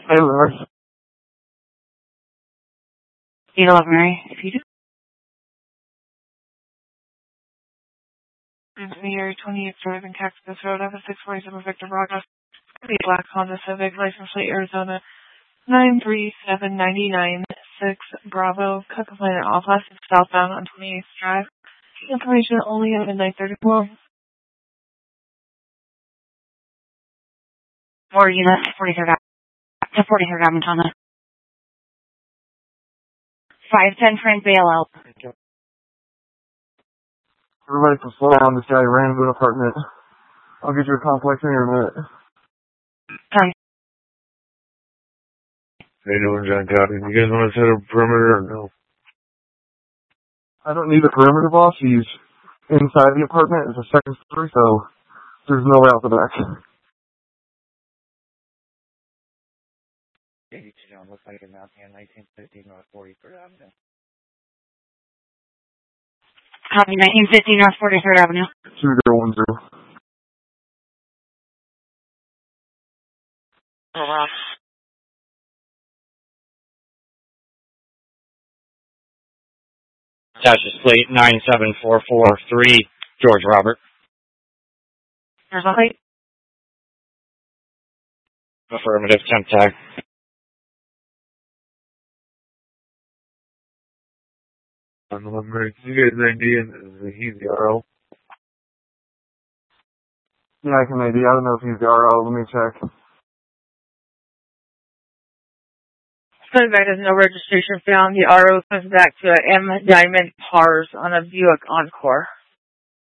Hey, Lewis. 811 Mary, if you do. Anthony, area 28th Drive in Cactus Road, I have a 647 Victor Bravo. The black Honda Civic, license plate Arizona 93799 Bravo, cut complainant all plastic southbound on 28th Drive. Information only at midnight 34. More units, 43rd Avenue, Montana. 510 Frank bailout. Everybody can slow down. This guy ran into an apartment. I'll get you a complex in here in a minute. Hi. How you doing, John Cotton? You guys want to set a perimeter or no? I don't need a perimeter, boss. He's inside the apartment. It's a second story, so there's no way out the back. Looks like it's out here 1950 North 43rd Avenue. Copy, 1950 North 43rd Avenue. 2010. Oh, wow. Texas plate 97443, George Robert. There's a plate. Affirmative, temp tag. On the one Mary, can you guys ID and he's the RO? Yeah, I can ID. I don't know if he's the RO. Let me check. Suspect has no registration found. The RO comes back to a M Diamond Pars on a Buick Encore.